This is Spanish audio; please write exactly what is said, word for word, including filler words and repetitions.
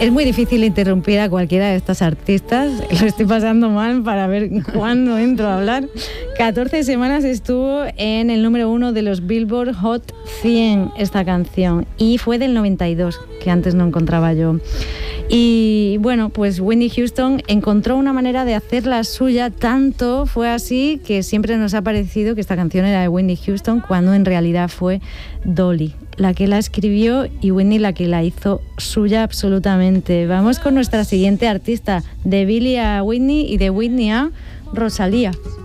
Es muy difícil interrumpir a cualquiera de estas artistas. Lo estoy pasando mal para ver cuándo entro a hablar. catorce semanas estuvo en el número uno de los Billboard Hot cien esta canción. Y fue del noventa y dos, que antes no encontraba yo. Y bueno, pues Whitney Houston encontró una manera de hacerla suya. Tanto fue así que siempre nos ha parecido que esta canción era de Whitney Houston, cuando en realidad fue Dolly la que la escribió y Whitney la que la hizo suya absolutamente. Vamos con nuestra siguiente artista, de Billie a Whitney y de Whitney a Rosalía.